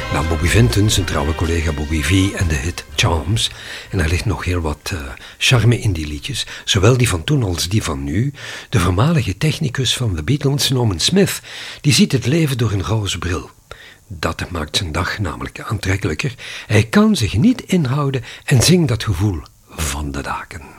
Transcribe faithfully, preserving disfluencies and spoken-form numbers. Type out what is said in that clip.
Na Bobby Vinton, zijn trouwe collega Bobby V en de hit Charms. En er ligt nog heel wat uh, charme in die liedjes, zowel die van toen als die van nu. De voormalige technicus van de Beatles, Norman Smith, die ziet het leven door een roze bril. Dat maakt zijn dag namelijk aantrekkelijker. Hij kan zich niet inhouden en zingt dat gevoel van de daken.